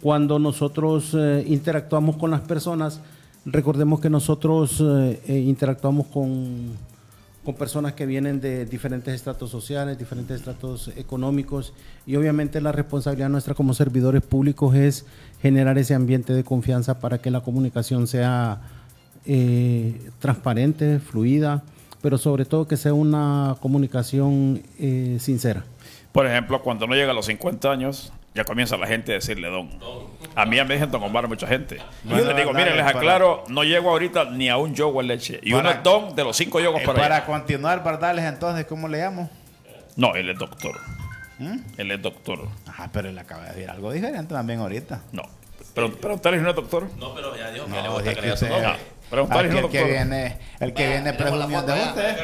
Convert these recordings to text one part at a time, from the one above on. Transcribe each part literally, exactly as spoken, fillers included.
Cuando nosotros eh, interactuamos con las personas, recordemos que nosotros eh, eh, interactuamos con, con personas que vienen de diferentes estratos sociales, diferentes estratos económicos, y obviamente la responsabilidad nuestra como servidores públicos es generar ese ambiente de confianza para que la comunicación sea eh, transparente, fluida, pero sobre todo que sea una comunicación eh, sincera. Por ejemplo, cuando uno llega a los cincuenta años, ya comienza la gente a decirle don. A mí me dicen don Omar mucha gente. Y yo les digo, miren, les aclaro, no llego ahorita ni a un yogo en leche. Y uno es don de los cinco yogos para allá. Para continuar, Bardales, entonces, ¿cómo le llamo? No, él es doctor. ¿Mm? Él es doctor. Ajá, pero él acaba de decir algo diferente también ahorita. No. Pero, preguntarle si no es doctor. No, pero ya dijo que No, le gusta es que que le diga su usted- nombre. No, preguntarle si no Aquí es el que doctor. viene, el que viene presumiendo es usted.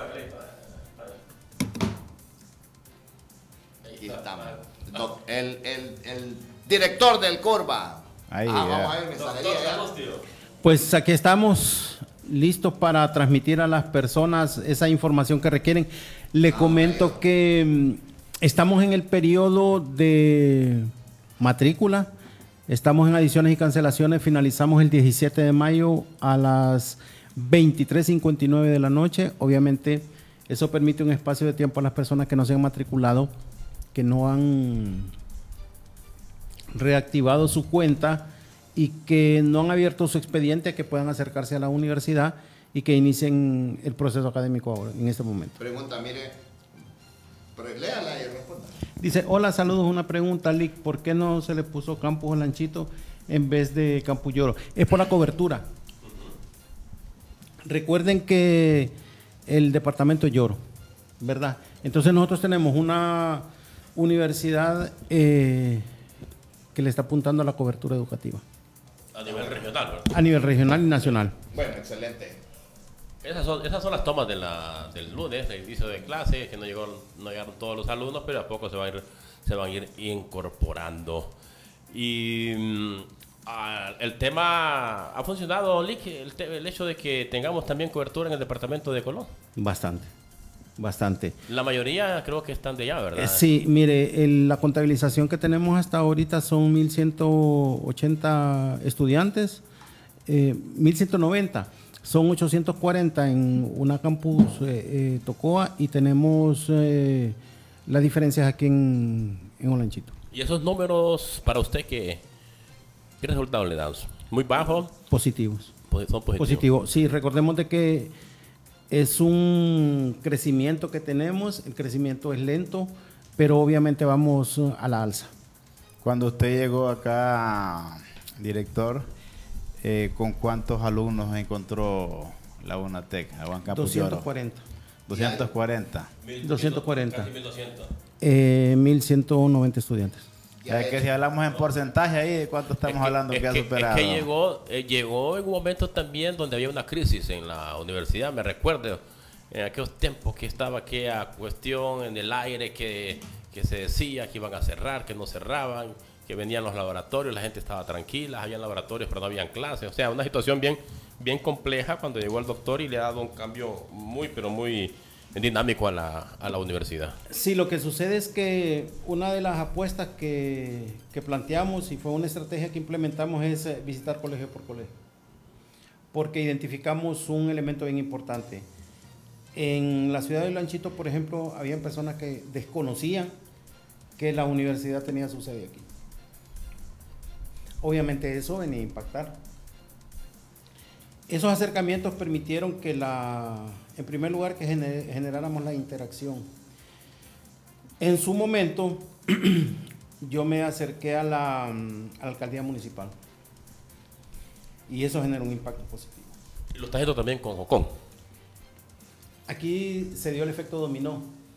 Aquí estamos. Doc- El, el, el director del Corva. Ahí, ah, ya. vamos a ver, me saldría ya. Pues aquí estamos listos para transmitir a las personas esa información que requieren. Le comento que mm, estamos en el periodo de matrícula, estamos en adiciones y cancelaciones, finalizamos el diecisiete de mayo a las veintitrés cincuenta y nueve de la noche. Obviamente eso permite un espacio de tiempo a las personas que no se han matriculado, que no han reactivado su cuenta y que no han abierto su expediente, que puedan acercarse a la universidad y que inicien el proceso académico ahora, en este momento. Pregunta, mire. Pero léala y responda. Dice, hola, saludos, una pregunta, Lick, ¿por qué no se le puso Campus Olanchito en vez de Campus Lloro? Es por la cobertura. Recuerden que el departamento es Lloro, ¿verdad? Entonces nosotros tenemos una universidad eh, que le está apuntando a la cobertura educativa. A nivel regional, ¿verdad? A nivel regional y nacional. Bueno, excelente. Esas son, esas son las tomas de la, del lunes, del inicio de clase, que no, llegó, no llegaron todos los alumnos, pero a poco se van a ir, se van a ir incorporando. Y mm, ah, el tema ha funcionado, Lick, el, te- el hecho de que tengamos también cobertura en el departamento de Colón. Bastante, bastante. La mayoría creo que están de allá, ¿verdad? Eh, sí, mire, el- la contabilización que tenemos hasta ahorita son mil ciento ochenta estudiantes, eh, mil ciento noventa. Son ochocientos cuarenta en una campus eh, eh, Tocoa y tenemos eh, las diferencias aquí en, en Olanchito. Y esos números para usted, ¿qué, qué resultados le dan? ¿Muy bajos? Positivos. Pues son positivos. Positivo. Sí, recordemos de que es un crecimiento que tenemos, el crecimiento es lento, pero obviamente vamos uh, a la alza. Cuando usted llegó acá, director, eh, ¿con cuántos alumnos encontró la UNATEC, la Juan Campos Lloro? doscientos cuarenta. doscientos cuarenta. doscientos cuarenta. Casi mil doscientos. Eh, mil ciento noventa estudiantes. ¿Sabes que si hablamos en porcentaje ahí, de cuánto estamos Es que- hablando es que, ha que, superado? Es que llegó, eh, llegó en un momento también donde había una crisis en la universidad. Me recuerdo en aquellos tiempos que estaba aquella cuestión en el aire que, que se decía que iban a cerrar, que no cerraban, que venían los laboratorios, la gente estaba tranquila, había laboratorios pero no habían clases. O sea, una situación bien, bien compleja cuando llegó el doctor y le ha dado un cambio muy, pero muy dinámico a la, a la universidad. Sí, lo que sucede es que una de las apuestas que, que planteamos y fue una estrategia que implementamos es eh, visitar colegio por colegio, porque identificamos un elemento bien importante. En la ciudad de Olanchito, por ejemplo, había personas que desconocían que la universidad tenía su sede aquí. Obviamente eso venía a impactar. Esos acercamientos permitieron que la, en primer lugar, que gener, generáramos la interacción. En su momento, yo me acerqué a la, a la alcaldía municipal y eso generó un impacto positivo. Y lo está haciendo también con Jocón. Aquí se dio el efecto dominó.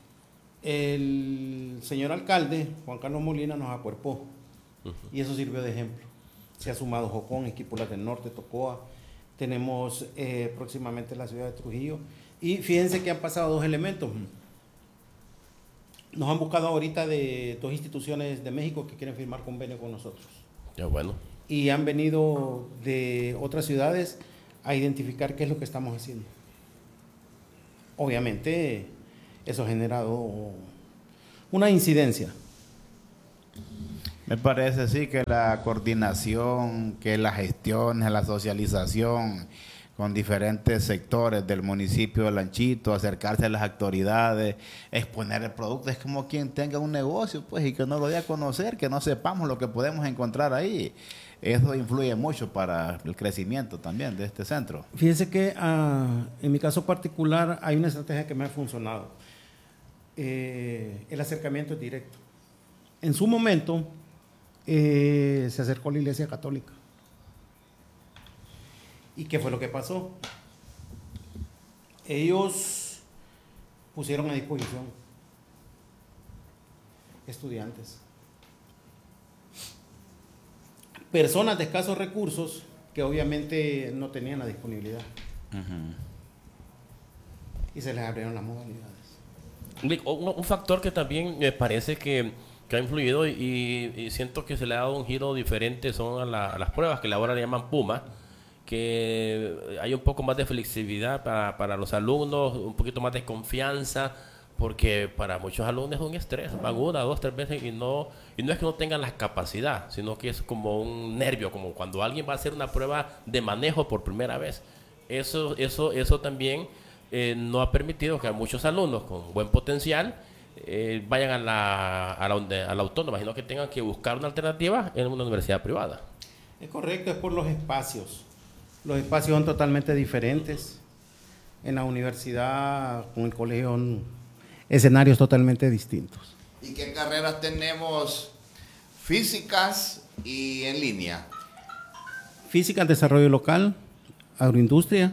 El señor alcalde, Juan Carlos Molina, nos acuerpó uh-huh. y eso sirvió de ejemplo. Se ha sumado Jocón, Esquipulas del Norte, Tocoa. Tenemos eh, próximamente la ciudad de Trujillo. Y fíjense que han pasado dos elementos. Nos han buscado ahorita de dos instituciones de México que quieren firmar convenio con nosotros. Ya bueno. Y han venido de otras ciudades a identificar qué es lo que estamos haciendo. Obviamente, eso ha generado una incidencia. Me parece sí que la coordinación, que la gestión, la socialización con diferentes sectores del municipio de Lanchito, acercarse a las autoridades, exponer el producto, es como quien tenga un negocio, pues, y que no lo dé a conocer, que no sepamos lo que podemos encontrar ahí. Eso influye mucho para el crecimiento también de este centro. Fíjense que uh, en mi caso particular hay una estrategia que me ha funcionado. Eh, el acercamiento es directo. En su momento eh, se acercó la Iglesia Católica. ¿Y qué fue lo que pasó? Ellos pusieron a disposición estudiantes, personas de escasos recursos que obviamente no tenían la disponibilidad. Uh-huh. Y se les abrieron las modalidades. Un, un factor que también me parece que, que ha influido y, y siento que se le ha dado un giro diferente son a, la, a las pruebas que ahora le llaman Puma, que hay un poco más de flexibilidad para, para los alumnos, un poquito más de confianza, porque para muchos alumnos es un estrés, van una, dos, tres veces y no, y no es que no tengan la capacidad, sino que es como un nervio, como cuando alguien va a hacer una prueba de manejo por primera vez. Eso, eso, eso también eh, no ha permitido que muchos alumnos con buen potencial eh, vayan a la, a, la, a la autónoma, sino que tengan que buscar una alternativa en una universidad privada. Es correcto, es por los espacios. Los espacios son totalmente diferentes. En la universidad, con el colegio, son escenarios totalmente distintos. ¿Y qué carreras tenemos físicas y en línea? Física, desarrollo local, agroindustria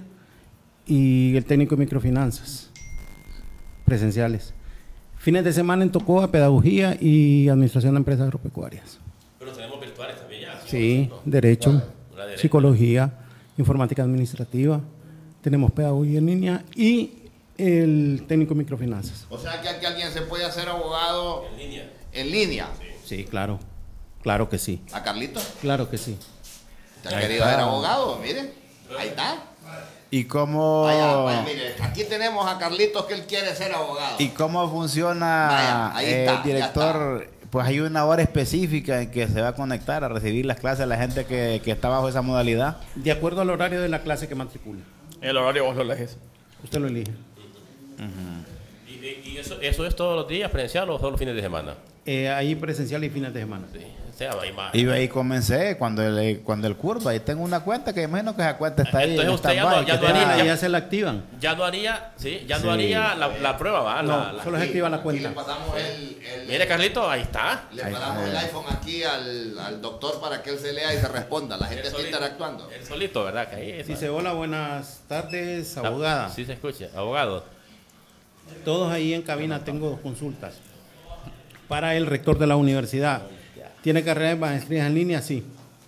y el técnico de microfinanzas, presenciales. Fines de semana en Tocoa, pedagogía y administración de empresas agropecuarias. Pero tenemos virtuales también ya. Sí, ¿no? Derecho, ¿Cuál? Psicología, informática administrativa, tenemos pedagogía en línea y el técnico de microfinanzas. O sea que aquí alguien se puede hacer abogado en línea. En línea. Sí, sí, claro, claro que sí. ¿A Carlito? Claro que sí. ¿Te ha querido ser abogado? Mire, ahí está. ¿Y cómo, vaya, vaya, mire, aquí tenemos a Carlitos que él quiere ser abogado. ¿Y cómo funciona, vaya, ahí eh, está, el director? Pues hay una hora específica en que se va a conectar a recibir las clases a la gente que, que está bajo esa modalidad. De acuerdo al horario de la clase que matricule. El horario vos lo eliges. Usted lo elige. Uh-huh. ¿Y, y eso, eso es todos los días presencial o todos los fines de semana? Eh, ahí presencial y fines de semana. Sí, o sea, ahí más, y ahí comencé cuando el, cuando el curva, ahí tengo una cuenta que imagino que esa cuenta está ahí. Entonces usted ya no, ya no haría, haría, ya se la activan. Ya no haría, sí, ya sí. no haría la, la prueba, ¿va? No, la, la, solo se activa la cuenta. Y le pasamos el, el, Mire, Carlito, ahí está. Le ahí pasamos está. el iPhone aquí al, al doctor para que él se lea y se responda. La gente El está solito, interactuando. El solito, ¿verdad? Que ahí Dice, hola, buenas tardes, abogada. Sí se escucha, abogado. Todos ahí en cabina tengo dos consultas. Para el rector de la universidad. ¿Tiene carrera de maestrías en línea? Sí.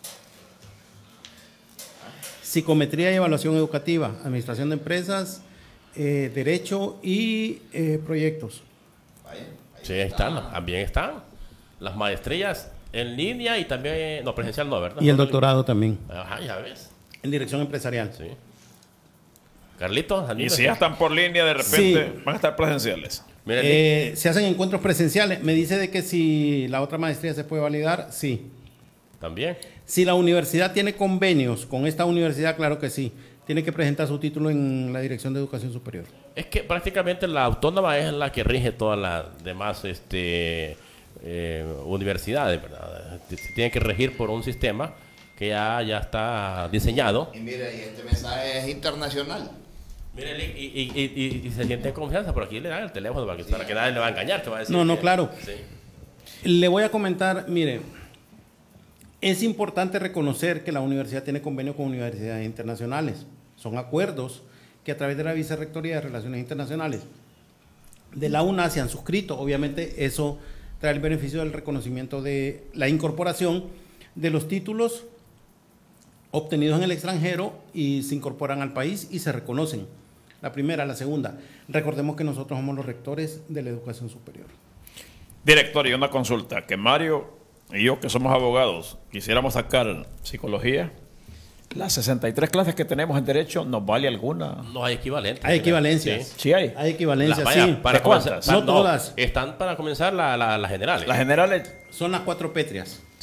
Psicometría y evaluación educativa, administración de empresas, eh, derecho y eh, proyectos. Sí, ahí están, también están. Las maestrías en línea y también, no, presencial no, ¿verdad? Y el doctorado también. Ajá, ya ves. En dirección empresarial. Sí. Carlitos, Y si ya están por línea, de repente Sí. van a estar presenciales. Mira, Eh, se hacen encuentros presenciales. Me dice de que si la otra maestría se puede validar, sí. también. Si la universidad tiene convenios con esta universidad, claro que sí. Tiene que presentar su título en la Dirección de Educación Superior. Es que prácticamente la autónoma es la que rige todas las demás este, eh, universidades, ¿verdad? Tiene que regir por un sistema que ya, ya está diseñado. Y mire, y este mensaje es internacional. Mire, y, y, y, y, y se siente en confianza, por aquí le dan el teléfono para que, sí. para que nadie le va a engañar. Te va a decir No, no, que, claro. Sí. Le voy a comentar, mire, es importante reconocer que la universidad tiene convenio con universidades internacionales. Son acuerdos que a través de la Vicerrectoría de Relaciones Internacionales de la UNA se han suscrito. Obviamente eso trae el beneficio del reconocimiento de la incorporación de los títulos obtenidos en el extranjero y se incorporan al país y se reconocen. La primera, la segunda. Recordemos que nosotros somos los rectores de la educación superior. Director, y una consulta, que Mario y yo, que somos abogados, quisiéramos sacar psicología. Las sesenta y tres clases que tenemos en Derecho, ¿nos vale alguna? No hay equivalentes. Hay equivalencias. Sí. Sí hay. Hay equivalencias, Las- vaya, sí. Para ¿De cuántas? comenzar- No todas. Están para comenzar las la, las generales. Las generales, Son las cuatro pétreas.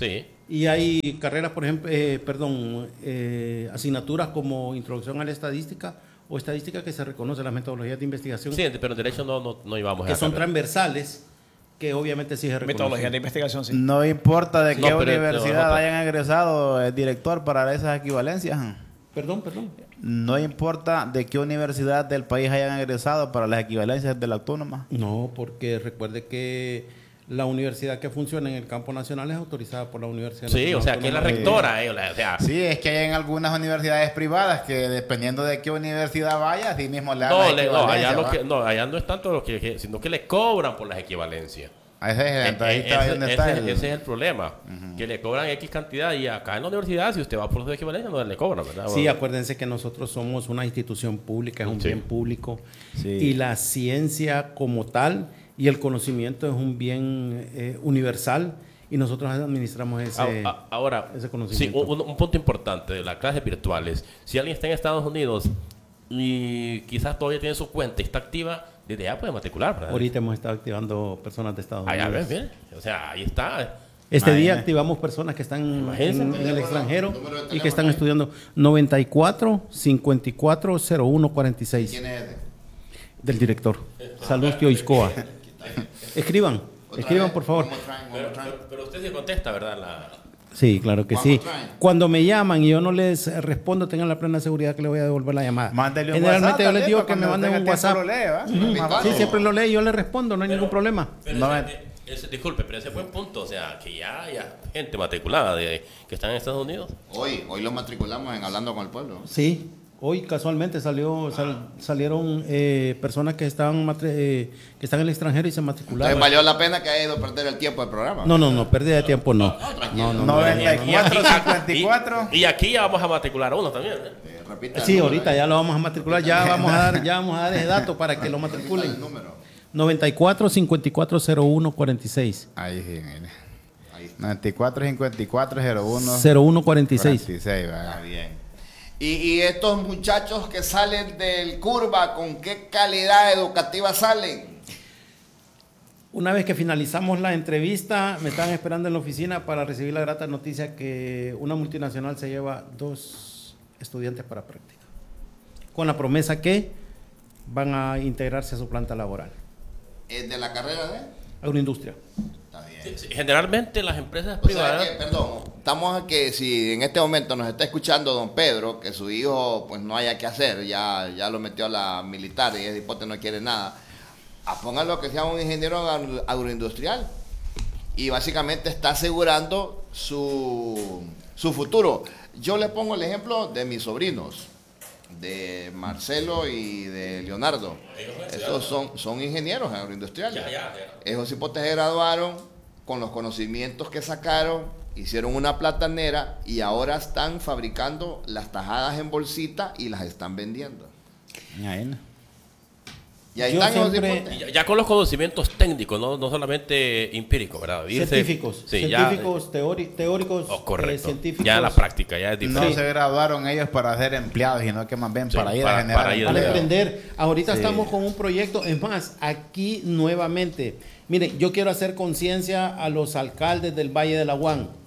Sí. Y hay carreras, por ejemplo, eh, perdón, eh, asignaturas como introducción a la estadística o estadística que se reconoce las metodologías de investigación. Sí, pero en derecho no, no, no íbamos a que son carrera. transversales, que obviamente sí se reconocen. Metodología de investigación, sí. No importa de Sí, qué no, pero- universidad pero- hayan egresado el director para esas equivalencias. Perdón, perdón. No importa de qué universidad del país hayan egresado para las equivalencias de la autónoma. No, porque recuerde que la universidad que funciona en el campo nacional es autorizada por la Universidad Sí, Nacional o sea, que es la Autónoma de- rectora. Eh, o sea, Sí, es que hay en algunas universidades privadas que dependiendo de qué universidad vaya, así mismo le dan no, la le- no, equivalencia, allá lo ¿va? que, no, allá no es tanto lo que, que- sino que le cobran por las equivalencias. Ese es, entonces, ahí Eh, está ese, donde ese- está el- ese es el problema, que le cobran X cantidad y acá en la universidad, si usted va por su equivalencia, no le cobran, ¿verdad? Sí, acuérdense que nosotros somos una institución pública, es un Sí. bien público. Sí. Y la ciencia como tal y el conocimiento es un bien eh, universal y nosotros administramos ese... A- a- Ahora, ese sí, conocimiento. un, un punto importante de las clases virtuales. Si alguien está en Estados Unidos y quizás todavía tiene su cuenta y está activa, desde allá puede matricular, ¿verdad? Ahorita hemos estado activando personas de Estados Allá Unidos. ves, mire. O sea, ahí está. Este día Imagínate. activamos personas que están en, Imagínense. en el extranjero Número de y que teléfono están ahí. estudiando noventa y cuatro, cincuenta y cuatro, cero uno, cuarenta y seis ¿Quién es ese? del director. Salud, tío Iscoa. Escriban, Otra escriban vez. por favor. One more time, one Pero, more time. pero- pero usted sí contesta, ¿verdad? La, Sí, claro que One sí. more time. Cuando me llaman y yo no les respondo, tengan la plena seguridad que le voy a devolver la llamada. Mándele un Generalmente WhatsApp yo les también, digo para que me cuando manden tenga un tiempo WhatsApp. lo lee, ¿va? Ujú. Más Sí, fácil. siempre lo leo y yo le respondo, no hay ningún problema. Pero No, ese- ese- disculpe, pero ese fue un punto, o sea, que ya hay gente matriculada de, que están en Estados Unidos. Hoy, hoy lo matriculamos en Hablando con el Pueblo. Sí, hoy casualmente salió sal- salieron eh, personas que estaban matri- eh, que están en el extranjero y se Entonces matricularon. valió la pena que haya ido a perder el tiempo del programa. No, no, no, pérdida de tiempo no. No, no, no. noventa y cuatro, Y- cincuenta y cuatro. Y, y aquí ya vamos a matricular a uno también. ¿eh? Eh, repita el Sí, número, ahorita eh. ya lo vamos a matricular, ya vamos a dar, ya vamos a dar ese dato para que lo Repita matriculen. el número. noventa y cuatro, cincuenta y cuatro, cero uno, cuarenta y seis. Ahí sí, mire. Ahí está. noventa y cuatro, cincuenta y cuatro, cero uno, cero uno cuarenta y seis. cuarenta y seis, ¿va? Está bien. Y, y estos muchachos que salen del curva, ¿con qué calidad educativa salen? Una vez que finalizamos la entrevista, me estaban esperando en la oficina para recibir la grata noticia que una multinacional se lleva dos estudiantes para práctica, con la promesa que van a integrarse a su planta laboral. ¿Es de la carrera de? Agroindustria. Está bien. Sí, sí, generalmente las empresas O sea privadas. que, perdón, estamos que si en este momento nos está escuchando don Pedro, que su hijo pues no haya que hacer, ya, ya lo metió a la militar y ese hipote no quiere nada, a póngalo que sea un ingeniero agro- agroindustrial y básicamente está asegurando su, su futuro. Yo le pongo el ejemplo de mis sobrinos, de Marcelo y de Leonardo. Estos son, son ingenieros agroindustriales. Ya, ya, ya. Esos hipotes se graduaron con los conocimientos que sacaron, hicieron una platanera y ahora están fabricando las tajadas en bolsita y las están vendiendo. Ahí, ¿no? Y ahí Yo están esos siempre- hipotes. Ya, ya con los conocimientos técnicos, no, no solamente empíricos, ¿verdad? Irse- Científicos, sí, ya, científicos, teori- teóricos, oh, correcto. eh, científicos. Ya la práctica, ya es No diferente. se graduaron ellos para ser empleados, sino que más bien Sí, para ir para- a generar para ir a Para empleo. emprender. Ahorita Sí. estamos con un proyecto. Es más, aquí nuevamente. Miren, yo quiero hacer conciencia a los alcaldes del Valle de la Huán.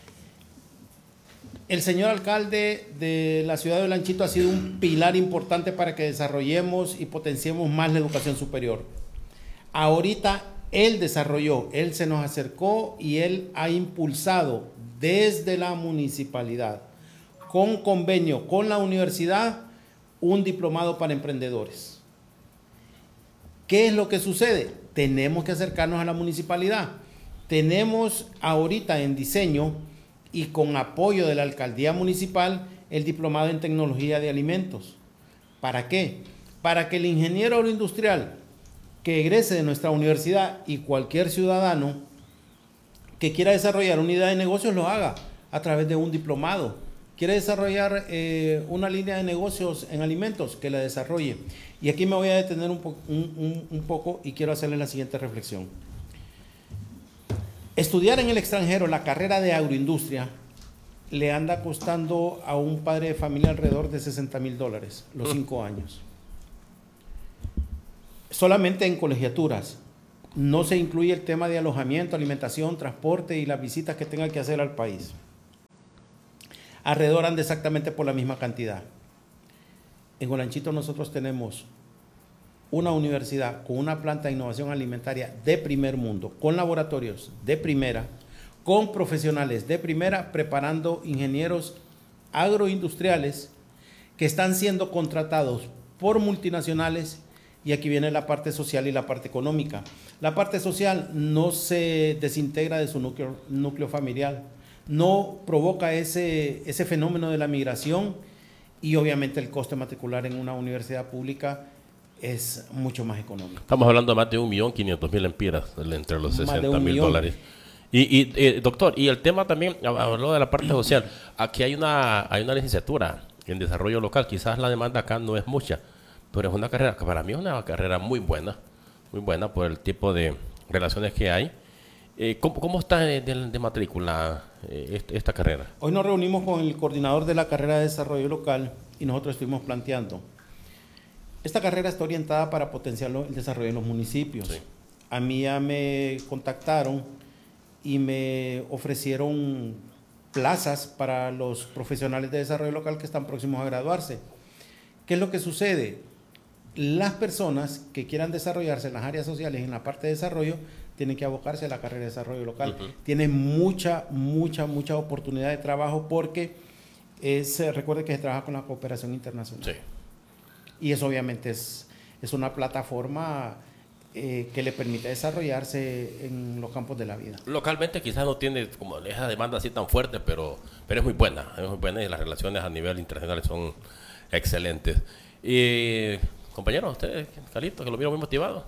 El señor alcalde de la ciudad de Lanchito ha sido un pilar importante para que desarrollemos y potenciemos más la educación superior. Ahorita él desarrolló, él se nos acercó y él ha impulsado desde la municipalidad, con convenio con la universidad, un diplomado para emprendedores. ¿Qué es lo que sucede? Tenemos que acercarnos a la municipalidad. Tenemos ahorita en diseño y con apoyo de la alcaldía municipal el diplomado en tecnología de alimentos. ¿Para qué? Para que el ingeniero agroindustrial que egrese de nuestra universidad y cualquier ciudadano que quiera desarrollar una idea de negocios lo haga a través de un diplomado. Quiere desarrollar eh, una línea de negocios en alimentos, que la desarrolle. Y aquí me voy a detener un, po- un- un- un poco y quiero hacerle la siguiente reflexión. Estudiar en el extranjero la carrera de agroindustria le anda costando a un padre de familia alrededor de sesenta mil dólares los cinco años. Solamente en colegiaturas. no se incluye el tema de alojamiento, alimentación, transporte y las visitas que tengan que hacer al país. Alrededor anda exactamente por la misma cantidad. En Olanchito nosotros tenemos una universidad con una planta de innovación alimentaria de primer mundo, con laboratorios de primera, con profesionales de primera, preparando ingenieros agroindustriales que están siendo contratados por multinacionales, y aquí viene la parte social y la parte económica. La parte social no se desintegra de su núcleo, núcleo familiar, no provoca ese, ese fenómeno de la migración, y obviamente el coste matricular en una universidad pública es mucho más económico. Estamos hablando de más de un millón quinientos mil empiras entre los Más de sesenta un mil millón. dólares. Y, y eh, doctor, y el tema también, habló de la parte social. Aquí hay una, hay una licenciatura en desarrollo local. Quizás la demanda acá no es mucha, pero es una carrera que para mí es una carrera muy buena, muy buena por el tipo de relaciones que hay. Eh, ¿cómo, ¿Cómo está de, de, de matrícula eh, esta, esta carrera? Hoy nos reunimos con el coordinador de la carrera de desarrollo local y nosotros estuvimos planteando. Esta carrera está orientada para potenciar el desarrollo en los municipios. Sí. A mí ya me contactaron y me ofrecieron plazas para los profesionales de desarrollo local que están próximos a graduarse. ¿Qué es lo que sucede? Las personas que quieran desarrollarse en las áreas sociales, en la parte de desarrollo, tienen que abocarse a la carrera de desarrollo local. Uh-huh. Tienen mucha, mucha, mucha oportunidad de trabajo porque es, recuerde que se trabaja con la cooperación internacional. Sí. Y eso obviamente es, es una plataforma eh, que le permite desarrollarse en los campos de la vida. Localmente quizás no tiene como esa demanda así tan fuerte, pero, pero es muy buena, es muy buena y las relaciones a nivel internacional son excelentes. Y compañero, usted, Carlito, que lo miro muy motivado.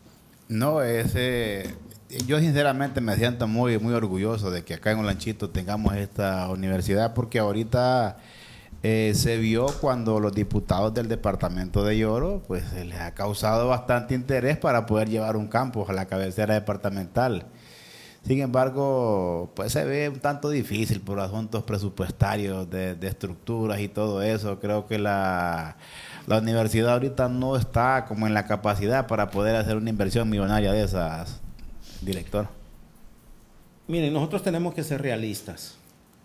No, ese, yo sinceramente me siento muy, muy orgulloso de que acá en Olanchito tengamos esta universidad, porque ahorita eh, se vio cuando los diputados del departamento de Lloro, pues se les ha causado bastante interés para poder llevar un campus a la cabecera departamental. Sin embargo, pues se ve un tanto difícil por asuntos presupuestarios, de, de estructuras y todo eso. Creo que la, la universidad ahorita no está como en la capacidad para poder hacer una inversión millonaria de esas, director. Miren, nosotros tenemos que ser realistas.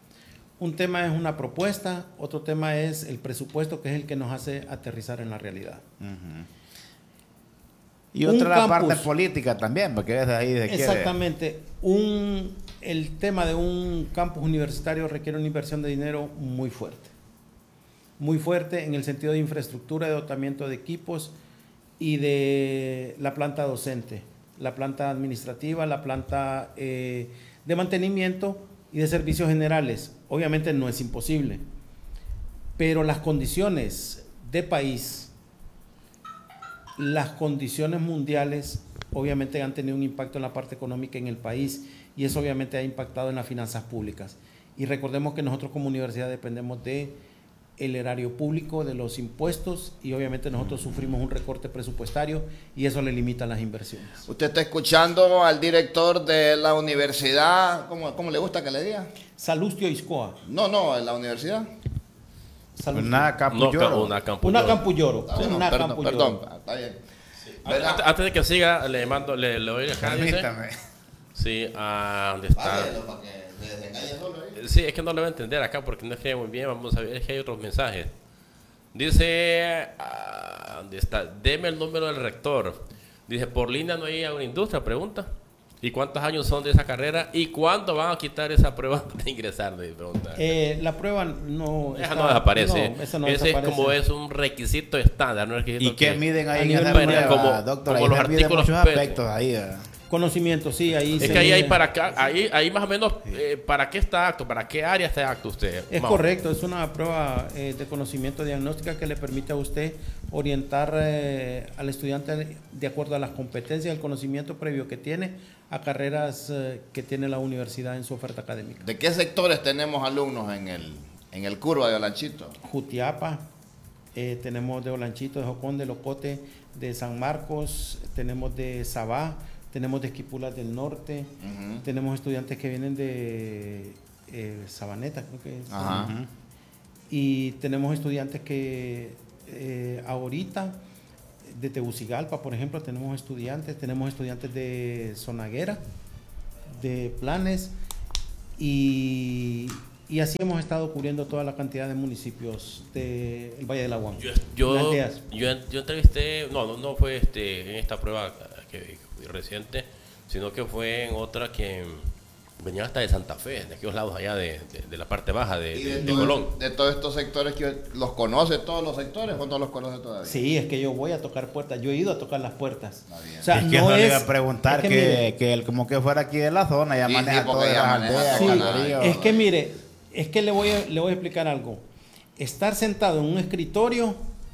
Un tema es una propuesta, otro tema es el presupuesto, que es el que nos hace aterrizar en la realidad. Uh-huh. Y otra la parte política también, porque desde ahí se quiere. Exactamente. Un, el tema de un campus universitario requiere una inversión de dinero muy fuerte. Muy fuerte en el sentido de infraestructura, de dotamiento de equipos y de la planta docente, la planta administrativa, la planta eh, de mantenimiento y de servicios generales. Obviamente no es imposible, pero las condiciones de país, las condiciones mundiales obviamente han tenido un impacto en la parte económica en el país, y eso obviamente ha impactado en las finanzas públicas. Y recordemos que nosotros como universidad dependemos de el erario público, de los impuestos, y obviamente nosotros sufrimos un recorte presupuestario y eso le limita las inversiones. Usted está escuchando al director de la universidad, ¿cómo, cómo le gusta que le diga? Salustio Iscoa. No, no, en la universidad. Salustio. Una Campulloro. No, una Campulloro. Una Campulloro. Ah, bueno, una perdón, Campulloro. perdón, está bien. Sí. Antes, antes de que siga, le mando, le, le doy acá. Permítame. Sí, a ¿dónde está? Bájelo para que se desengañe solo ahí. Sí, es que no lo voy a entender acá porque no es que muy bien, vamos a ver, es que hay otros mensajes. Dice, ah, ¿dónde está? Deme el número del rector. Dice, por línea no hay una industria, pregunta. ¿Y cuántos años son de esa carrera? ¿Y cuándo van a quitar esa prueba de ingresar? De pregunta. Eh, la prueba no Esa está, no desaparece. No, esa no Ese desaparece. es como es un requisito estándar, ¿no? Requisito ¿Y qué que, miden ahí a en nivel esa mundial, prueba, como- doctor? como Ahí los se miden artículos muchos P. aspectos ahí. ¿verdad? Conocimiento, sí, ahí Es se que ahí hay mide. para acá, ahí, ahí más o menos, eh, ¿para qué está acto? ¿Para qué área está acto usted? Es Más o correcto, es una prueba eh, de conocimiento diagnóstica que le permite a usted orientar eh, al estudiante de acuerdo a las competencias, el conocimiento previo que tiene a carreras eh, que tiene la universidad en su oferta académica. ¿De qué sectores tenemos alumnos en el, en el curva de Olanchito? Jutiapa, eh, tenemos de Olanchito, de Jocón, de Locote, de San Marcos, tenemos de Sabá, tenemos de Esquipulas del Norte, Uh-huh. tenemos estudiantes que vienen de eh, Sabaneta, creo que es. Ajá. Y tenemos estudiantes que eh, ahorita de Tegucigalpa, por ejemplo, tenemos estudiantes, tenemos estudiantes de Zonaguera, de Planes, y, y así hemos estado cubriendo toda la cantidad de municipios del Valle del Aguán. Yo, yo, yo, yo entrevisté, no, no, no fue este, en esta prueba que, que fue reciente, sino que fue en otra que venía hasta de Santa Fe, de aquellos lados allá de, de, de la parte baja de, de, de, de Colón. De todos estos sectores, que ¿los conoce todos los sectores o no los conoce todavía? Sí, es que yo voy a tocar puertas, yo he ido a tocar las puertas. O sea, es que no, no le iba a preguntar es que, que, mire, que él como que fuera aquí de la zona, ya sí, maneja sí, todas las aldeas. Sí, es que mire, es que le voy, a, le voy a explicar algo. Estar sentado en un escritorio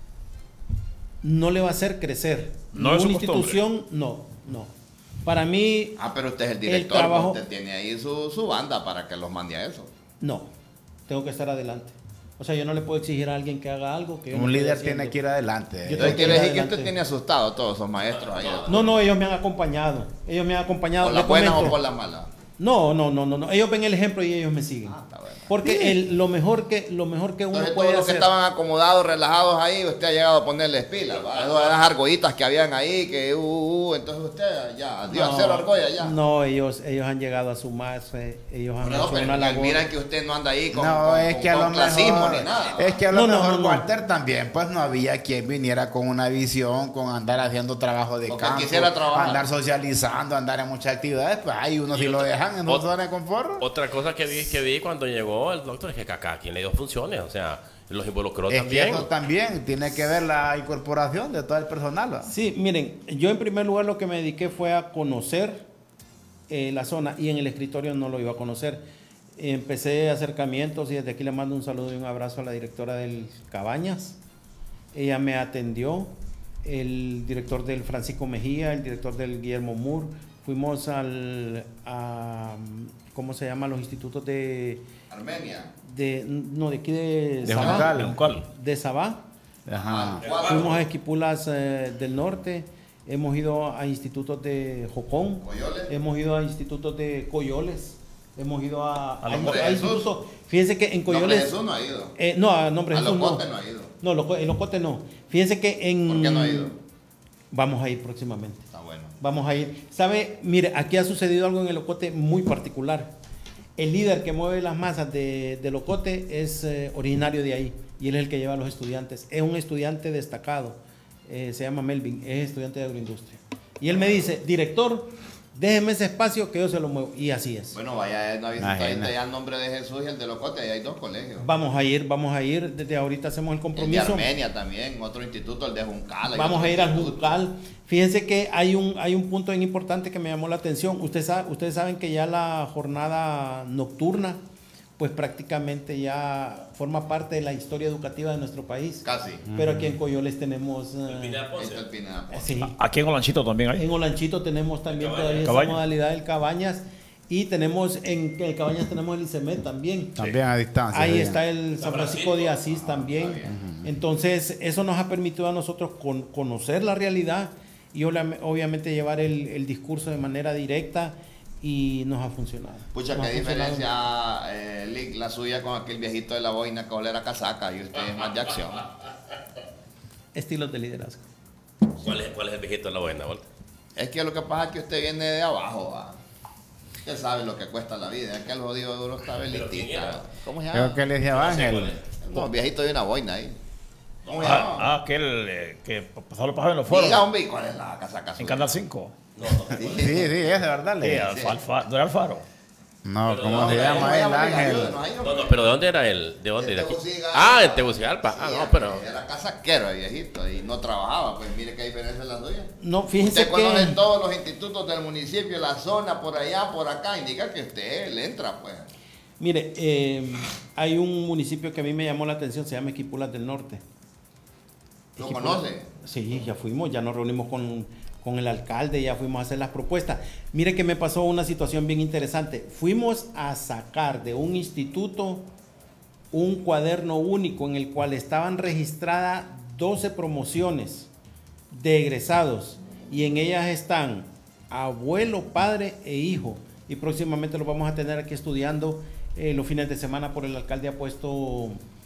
no le va a hacer crecer. No es una institución, no, no. Para mí... Ah, pero usted es el director, el trabajo, usted tiene ahí su, su banda para que los mande a eso. No, tengo que estar adelante. O sea, yo no le puedo exigir a alguien que haga algo que yo un no líder tiene que ir adelante. Entonces quiere decir que usted tiene asustado a todos esos maestros ahí. No, no, ellos me han acompañado. Ellos me han acompañado. ¿Por la buena o por la mala? No, no, no, no, no. Ellos ven el ejemplo y ellos me siguen. Ah, está bueno. Porque el, lo mejor que lo mejor que uno entonces, puede todos los hacer. que estaban acomodados, relajados ahí, usted ha llegado a ponerles pilas, ¿va? Esas argollitas que habían ahí, que uh, uh, entonces usted ya dio no, a cero argolla ya. No, ellos ellos han llegado a sumarse, ellos han no, hecho una labor. Miran que usted no anda ahí con, no, con, es con, que a con lo clasismo mejor, ni nada. Es que a lo no, mejor no, no, Walter no. también, pues no había quien viniera con una visión, con andar haciendo trabajo de Porque campo, quisiera trabajar. andar socializando, andar en muchas actividades, pues ahí uno si lo dejan en dos zonas de confort. Otra cosa que vi, que vi cuando llegó el doctor es que acá quien le dio funciones, o sea, los involucró es también. Que eso también tiene que ver la incorporación de todo el personal, ¿va? Sí, miren, yo en primer lugar lo que me dediqué fue a conocer eh, la zona y en el escritorio no lo iba a conocer. Empecé acercamientos y desde aquí le mando un saludo y un abrazo a la directora del Cabañas. Ella me atendió, el director del Francisco Mejía, el director del Guillermo Moore. Fuimos al, a, ¿cómo se llama? Los institutos de... Armenia. De, no, de aquí de, de Sabá. De Juncal. De Sabá. Ajá. Fuimos a Esquipulas eh, del Norte. Hemos ido a institutos de Jocón. Coyoles. Hemos ido a institutos de Coyoles. Hemos ido a... ¿A a, Nombre a de institutos. Fíjense que en Coyoles... Nombre de Jesús no ha ido. Eh, no, a Nombre de a Jesús no. Locote no ha ido. No, Loco, en Locote no. Fíjense que en... ¿Por qué no ha ido? Vamos a ir próximamente. Está bueno. Vamos a ir. ¿Sabe? Mire, aquí ha sucedido algo en el Locote muy particular. El líder que mueve las masas de, de Locote es eh, originario de ahí y él es el que lleva a los estudiantes. Es un estudiante destacado, eh, se llama Melvin, es estudiante de agroindustria. Y él me dice, director, déjeme ese espacio que yo se lo muevo. Y así es. Bueno, vaya, no ha visto ahorita ya el Nombre de Jesús y el de Locote, ahí hay dos colegios. Vamos a ir, vamos a ir, desde ahorita hacemos el compromiso. El de Armenia también, otro instituto, el de Juncal. Vamos a ir al Juncal. Fíjense que hay un, hay un punto bien importante que me llamó la atención. Ustedes saben, ustedes saben que ya la jornada nocturna, pues prácticamente ya forma parte de la historia educativa de nuestro país. Casi. Pero aquí en Coyoles tenemos... El Pineda Ponce. El Pineda Ponce. Sí. Aquí en Olanchito también hay. En Olanchito tenemos también Cabañas. todavía esa Cabañas. modalidad del Cabañas. Y tenemos en, en Cabañas tenemos el ICEMED también. También a distancia. Ahí bien. está el San Francisco de Asís también. Uh-huh. Entonces, eso nos ha permitido a nosotros con, conocer la realidad y obla- obviamente llevar el, el discurso de manera directa y nos ha funcionado. Pucha, Nos qué ha funcionado. diferencia, eh, Lick, la suya con aquel viejito de la boina que olera casaca y usted es más de acción. Estilos de liderazgo. ¿Cuál es, ¿Cuál es el viejito de la buena, Walter? Es que lo que pasa es que usted viene de abajo, ¿va? Usted sabe lo que cuesta la vida. Aquel jodido duro está ¿Pero quién belitita. era? ¿Cómo se Creo llama? que le decía Ángel. No, viejito de una boina ahí. ¿Cómo se llama? Ah, ah, aquel eh, que pasó los pájaros en los foros. Diga, hombre, ¿cuál es la casaca En suya? Canal cinco. No, no. Sí, sí, es de verdad. Sí, Le. Alfa- Alfa- ¿no era Alfaro? No, Pero ¿cómo no, se no, llama ¿Cómo se él, llama? Ángel? Ayúdenos ahí, No, hombre. no, pero ¿de dónde era él? ¿De dónde? De ¿De aquí? Tegucigalpa. Ah, en Tegucigalpa. Ah, Sí, no, pero... Era casaquero el viejito y no trabajaba. Pues mire qué diferencia es la suya. No, fíjense Usted conoce que... todos los institutos del municipio, la zona, por allá, por acá. Indica que usted le entra, pues. Mire, eh, hay un municipio que a mí me llamó la atención, se llama Esquipulas del Norte. ¿Lo Esquipulas- conoce? Sí, ya fuimos, ya nos reunimos con, con el alcalde, ya fuimos a hacer las propuestas. Mire que me pasó una situación bien interesante. Fuimos a sacar de un instituto un cuaderno único en el cual estaban registradas doce promociones de egresados y en ellas están abuelo, padre e hijo. Y próximamente lo vamos a tener aquí estudiando eh, los fines de semana por el alcalde ha puesto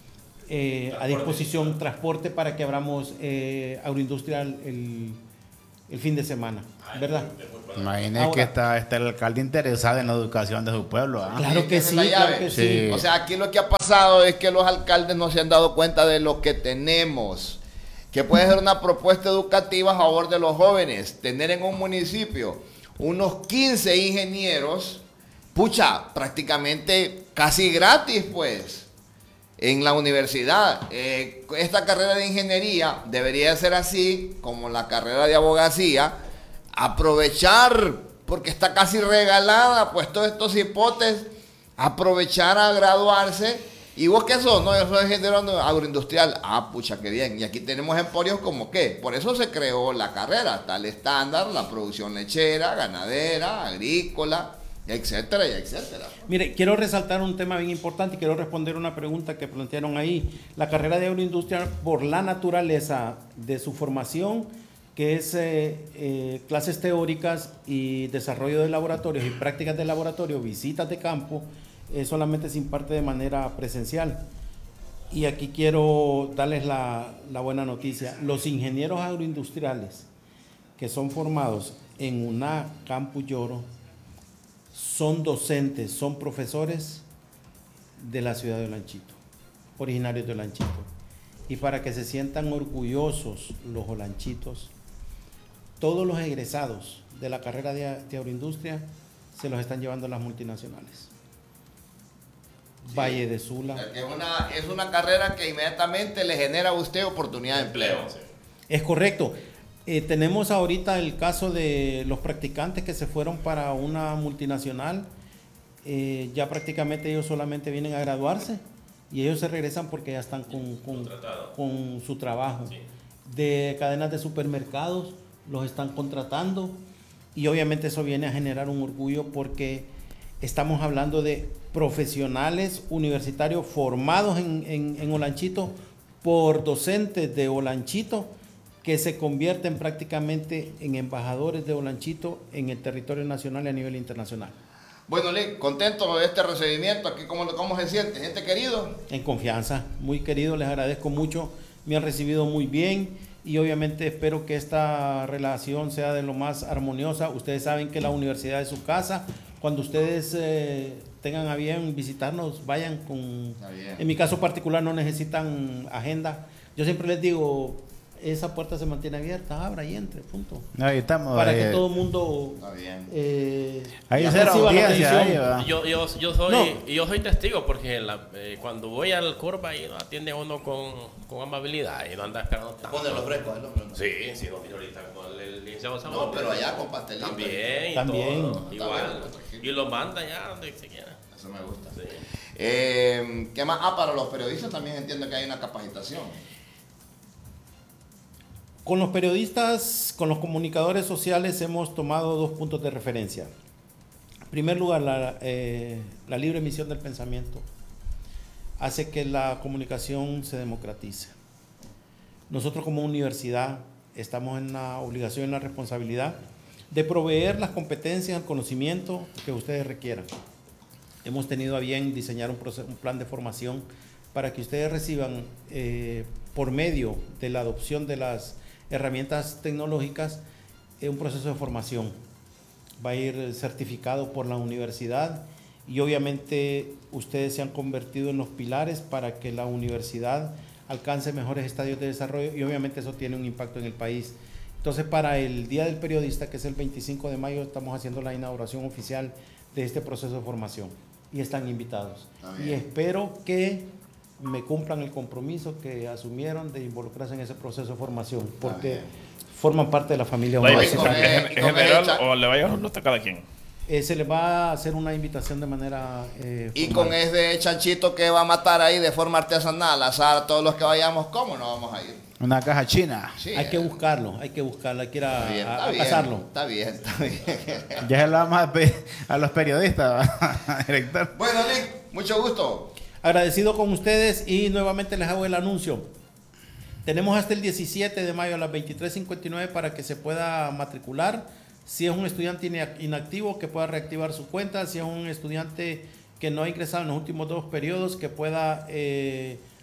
eh, a disposición transporte para que abramos eh, agroindustrial el, el fin de semana, ¿verdad? Imagínese Ahora, que está, está el alcalde interesado en la educación de su pueblo. ¿ah? Claro que Esa es sí, la claro llave. que Sí. sí. O sea, aquí lo que ha pasado es que los alcaldes no se han dado cuenta de lo que tenemos, que puede ser una propuesta educativa a favor de los jóvenes, tener en un municipio unos quince ingenieros, pucha, prácticamente casi gratis, pues, en la universidad. Eh, esta carrera de ingeniería debería ser así como la carrera de abogacía, aprovechar, porque está casi regalada, pues todos estos hipotes, aprovechar a graduarse. ¿Y vos qué sos? No, yo soy ingeniero agroindustrial. Ah, pucha, qué bien. Y aquí tenemos emporios como qué. Por eso se creó la carrera. Está el estándar, la producción lechera, ganadera, agrícola, etcétera, y etcétera. Mire, quiero resaltar un tema bien importante y quiero responder una pregunta que plantearon ahí. La carrera de agroindustria, por la naturaleza de su formación, que es eh, eh, clases teóricas y desarrollo de laboratorios y prácticas de laboratorio, visitas de campo, eh, solamente se imparte de manera presencial. Y aquí quiero darles la, la buena noticia. Los ingenieros agroindustriales que son formados en UNA Campus Lloro son docentes, son profesores de la ciudad de Olanchito, originarios de Olanchito. Y para que se sientan orgullosos los olanchitos, todos los egresados de la carrera de, de agroindustria se los están llevando a las multinacionales. Sí. Valle de Sula. O sea, que es, una, es una carrera que inmediatamente le genera a usted oportunidad de empleo. Es correcto. Eh, tenemos ahorita el caso de los practicantes que se fueron para una multinacional. Eh, ya prácticamente ellos solamente vienen a graduarse y ellos se regresan porque ya están con, con, con su trabajo. Sí. De cadenas de supermercados los están contratando y obviamente eso viene a generar un orgullo porque estamos hablando de profesionales universitarios formados en, en, en Olanchito por docentes de Olanchito que se convierten prácticamente en embajadores de Olanchito en el territorio nacional y a nivel internacional. Bueno, Lee, contento de este recibimiento aquí, ¿cómo, cómo se siente? ¿Gente querido? En confianza, muy querido, les agradezco mucho, me han recibido muy bien y obviamente espero que esta relación sea de lo más armoniosa. Ustedes saben que la universidad es su casa, cuando ustedes eh, tengan a bien visitarnos, vayan con... En mi caso particular no necesitan agenda, yo siempre les digo... Esa puerta se mantiene abierta, abra y entre, punto. Ahí estamos. Para ahí, que todo el mundo eh, ahí será audiencia. Yo, yo, yo, soy, no. yo soy testigo porque la, eh, cuando voy al Corva y nos atiende uno con, con amabilidad y no anda esperando tanto. Pone los frescos, ¿no? Sí, sí, no, ahorita con el licenciado Samuel. No, pero allá con pastelito. También, también. Todo, igual. Y lo manda ya donde se quiera. Eso me gusta. Sí. Eh, ¿Qué más? Ah, para los periodistas también entiendo que hay una capacitación. Con los periodistas, con los comunicadores sociales hemos tomado dos puntos de referencia. En primer lugar, la, eh, la libre emisión del pensamiento hace que la comunicación se democratice. Nosotros como universidad estamos en la obligación y en la responsabilidad de proveer las competencias, el conocimiento que ustedes requieran. Hemos tenido a bien diseñar un, proceso, un plan de formación para que ustedes reciban eh, por medio de la adopción de las herramientas tecnológicas, es un proceso de formación. Va a ir certificado por la universidad y obviamente ustedes se han convertido en los pilares para que la universidad alcance mejores estadios de desarrollo y obviamente eso tiene un impacto en el país. Entonces, para el Día del Periodista, que es el veinticinco de mayo, estamos haciendo la inauguración oficial de este proceso de formación y están invitados. Y espero que me cumplan el compromiso que asumieron de involucrarse en ese proceso de formación, porque forman parte de la familia universitaria. ¿Es general o le va a llevar nota a cada quien? Eh, se les va a hacer una invitación de manera eh, y con ese chanchito que va a matar ahí de forma artesanal, asar a todos los que vayamos, ¿cómo no vamos a ir? Una caja china. Sí, hay eh. que buscarlo, hay que buscarlo, hay que ir a, está bien, a, a bien, cazarlo. Está bien, está bien. Ya se lo vamos a pedir a los periodistas, director. Bueno, Nick, mucho gusto. Agradecido con ustedes y nuevamente les hago el anuncio. Tenemos hasta el diecisiete de mayo a las veintitrés cincuenta y nueve para que se pueda matricular. Si es un estudiante inactivo, que pueda reactivar su cuenta. Si es un estudiante que no ha ingresado en los últimos dos periodos, que pueda eh,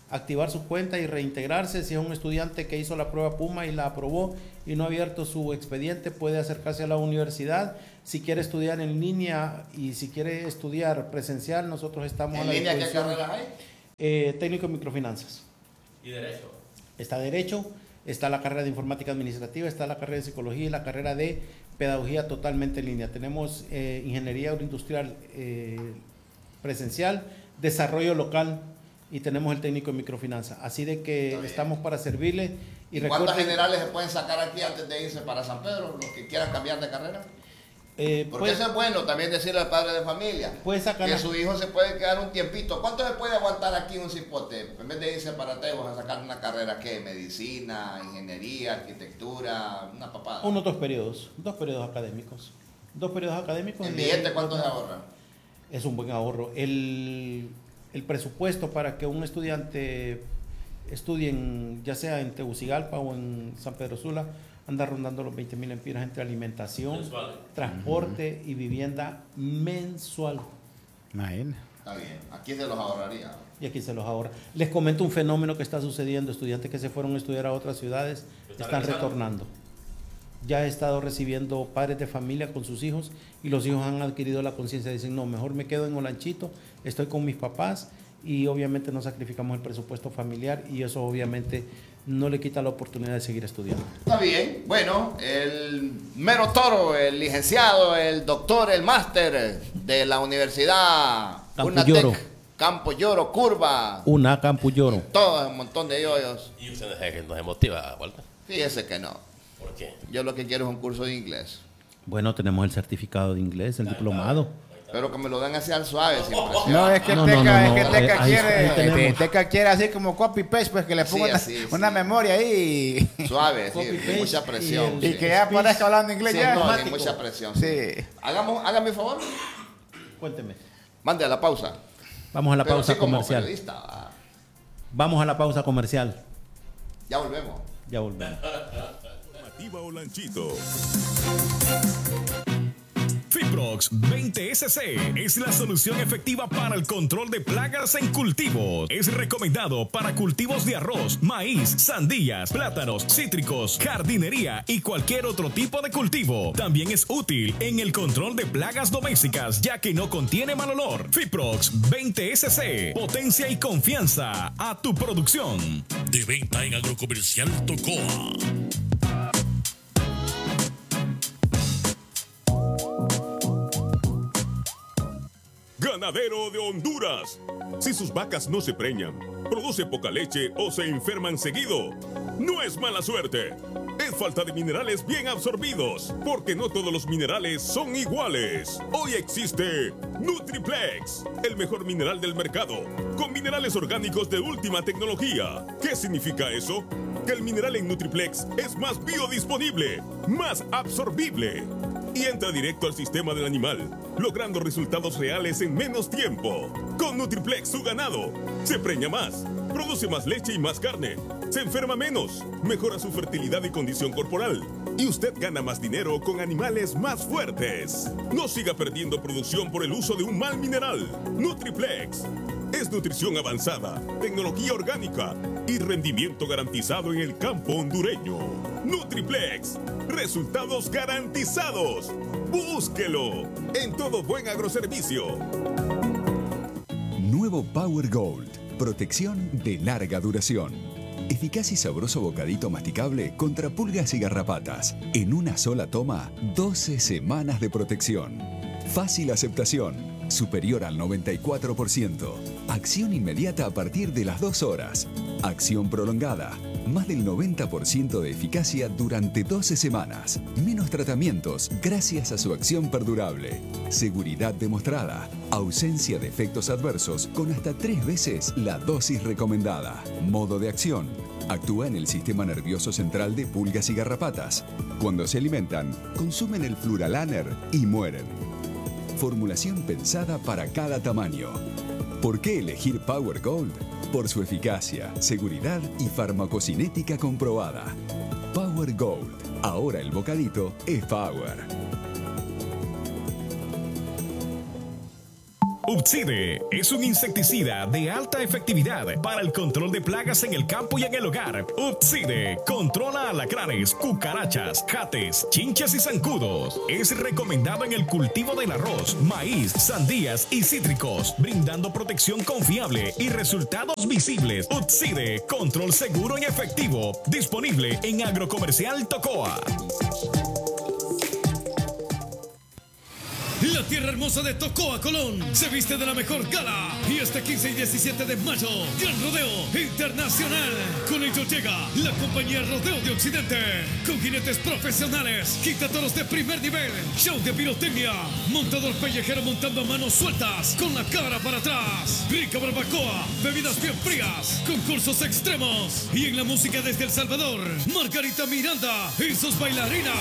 activar su cuenta y reintegrarse. Si es un estudiante que hizo la prueba Puma y la aprobó y no ha abierto su expediente, puede acercarse a la universidad. Si quiere estudiar en línea y si quiere estudiar presencial, nosotros estamos a la ¿En línea qué disposición. carreras hay? Eh, técnico en microfinanzas. ¿Y derecho? Está Derecho, está la carrera de Informática Administrativa, está la carrera de Psicología y la carrera de Pedagogía totalmente en línea. Tenemos eh, Ingeniería Agroindustrial eh, presencial, Desarrollo Local y tenemos el técnico en microfinanzas. Así de que estamos para servirle. ¿Y, Y cuántas recuerden, generales se pueden sacar aquí antes de irse para San Pedro, los que quieran cambiar de carrera? eh, Porque puede, eso es bueno también decirle al padre de familia puede sacar que la- su hijo se puede quedar un tiempito. ¿Cuánto se puede aguantar aquí un cipote? En vez de irse para Tebos a sacar una carrera, ¿qué? Medicina, ingeniería, arquitectura, una papada. unos dos periodos, dos periodos académicos. Dos periodos académicos. ¿En y- billete cuánto se ahorra? Es un buen ahorro. El, el presupuesto para que un estudiante estudie en, ya sea en Tegucigalpa o en San Pedro Sula, anda rondando los veinte mil empiras entre alimentación, Mensual. transporte y vivienda mensual. Imagina. Está bien, aquí se los ahorraría. Y aquí se los ahorra. Les comento un fenómeno que está sucediendo. Estudiantes que se fueron a estudiar a otras ciudades ¿Están están regresando? retornando. Ya he estado recibiendo padres de familia con sus hijos y los hijos han adquirido la conciencia. Dicen, no, mejor me quedo en Olanchito, estoy con mis papás y obviamente no sacrificamos el presupuesto familiar y eso obviamente no le quita la oportunidad de seguir estudiando. Está bien. Bueno, el mero toro, el licenciado, el doctor, el máster de la Universidad Campo UNATEC, Lloro. Campo Lloro, Curva, Una Campulloro. todo un montón de yoyos. ¿Y usted no se- no se motiva, Walter? Fíjese que no. ¿Por qué? Yo lo que quiero es un curso de inglés. Bueno, tenemos el certificado de inglés, el diplomado. Pero que me lo den así al suave, sin presión. No, es que No, Teca, no, no, es no, que ahí- Teca ahí- quiere, ahí tenemos. eh, Teca quiere así como copy paste, pues que le Sí, ponga una, así, una sí. memoria ahí Suave, sí, Copy, sin paste mucha presión. y y, sí. que ya parezca hablando inglés Sí, ya. no, sin automático. mucha presión. Sí. Hagamos, hágame un favor, Cuénteme. mande a la pausa. Vamos a la Pero pausa sí como comercial. periodista, ah, Vamos a la pausa comercial. ya volvemos. Ya volvemos. Informativa Olanchito. Fiprox veinte S C es la solución efectiva para el control de plagas en cultivos. Es recomendado para cultivos de arroz, maíz, sandías, plátanos, cítricos, jardinería y cualquier otro tipo de cultivo. También es útil en el control de plagas domésticas, ya que no contiene mal olor. Fiprox veinte S C, potencia y confianza a tu producción. De venta en Agrocomercial Tocoa. Ganadero de Honduras. Si sus vacas no se preñan, producen poca leche o se enferman seguido, no es mala suerte. Es falta de minerales bien absorbidos, porque no todos los minerales son iguales. Hoy existe Nutriplex, el mejor mineral del mercado, con minerales orgánicos de última tecnología. ¿Qué significa eso? Que el mineral en Nutriplex es más biodisponible, más absorbible y entra directo al sistema del animal, logrando resultados reales en menos tiempo. Con Nutriplex su ganado se preña más, produce más leche y más carne, se enferma menos, mejora su fertilidad y condición corporal, y usted gana más dinero con animales más fuertes. No siga perdiendo producción por el uso de un mal mineral. Nutriplex es nutrición avanzada, tecnología orgánica y rendimiento garantizado en el campo hondureño. Nutriplex, resultados garantizados. Búsquelo en todo buen agroservicio. Nuevo Power Gold. Protección de larga duración. Eficaz y sabroso bocadito masticable contra pulgas y garrapatas. En una sola toma, doce semanas de protección. Fácil aceptación. Superior al noventa y cuatro por ciento. Acción inmediata a partir de las dos horas. Acción prolongada. Más del noventa por ciento de eficacia durante doce semanas. Menos tratamientos gracias a su acción perdurable. Seguridad demostrada. Ausencia de efectos adversos con hasta tres veces la dosis recomendada. Modo de acción. Actúa en el sistema nervioso central de pulgas y garrapatas. Cuando se alimentan, consumen el Fluralaner y mueren. Formulación pensada para cada tamaño. ¿Por qué elegir Power Gold? Por su eficacia, seguridad y farmacocinética comprobada. Power Gold. Ahora el bocadito es Power. Upside es un insecticida de alta efectividad para el control de plagas en el campo y en el hogar. Upside controla alacranes, cucarachas, jates, chinchas y zancudos. Es recomendado en el cultivo del arroz, maíz, sandías y cítricos, brindando protección confiable y resultados visibles. Upside, control seguro y efectivo. Disponible en Agrocomercial Tocoa. La tierra hermosa de Tocoa, Colón, se viste de la mejor gala. Y este quince y diecisiete de mayo, Gran Rodeo Internacional. Con ello llega la compañía Rodeo de Occidente, con jinetes profesionales, quitatoros de primer nivel, show de pirotecnia, montador pellejero montando a manos sueltas, con la cara para atrás, rica barbacoa, bebidas bien frías, concursos extremos. Y en la música desde El Salvador, Margarita Miranda y sus bailarinas.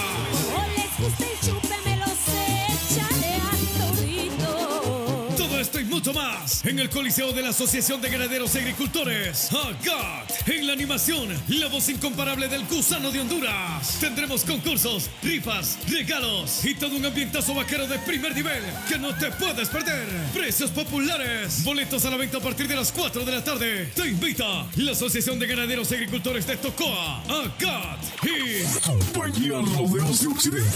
Todo esto y mucho más en el Coliseo de la Asociación de Ganaderos y Agricultores, A G A T. En la animación, la voz incomparable del Gusano de Honduras. Tendremos concursos, rifas, regalos y todo un ambientazo vaquero de primer nivel que no te puedes perder. Precios populares, boletos a la venta a partir de las cuatro de la tarde. Te invita la Asociación de Ganaderos y Agricultores de Tocoa, A G A T y Compañía Rodeos de Occidente.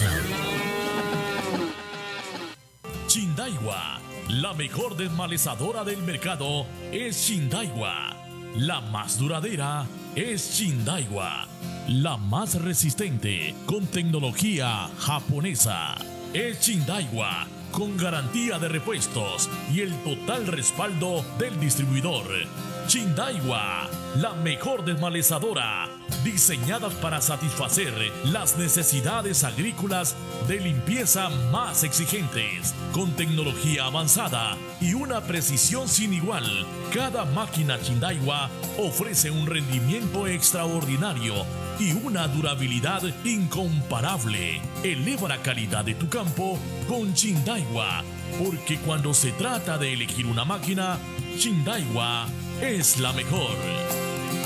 Chindaiwa, la mejor desmalezadora del mercado es Chindaiwa. La más duradera es Chindaiwa. La más resistente con tecnología japonesa es Chindaiwa, con garantía de repuestos y el total respaldo del distribuidor. Chindaiwa, la mejor desmalezadora, diseñada para satisfacer las necesidades agrícolas de limpieza más exigentes, con tecnología avanzada y una precisión sin igual. Cada máquina Chindaiwa ofrece un rendimiento extraordinario y una durabilidad incomparable. Eleva la calidad de tu campo con Chindaiwa, porque cuando se trata de elegir una máquina, Chindaiwa es la mejor.